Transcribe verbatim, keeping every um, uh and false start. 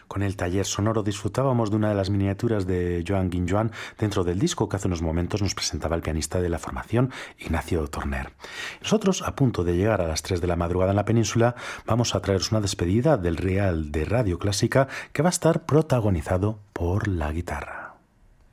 Con el taller sonoro disfrutábamos de una de las miniaturas de Joan Guinjoan dentro del disco que hace unos momentos nos presentaba el pianista de la formación, Ignacio Torner. Nosotros, a punto de llegar a las tres de la madrugada en la península, vamos a traeros una despedida del Real de Radio Clásica que va a estar protagonizado por la guitarra.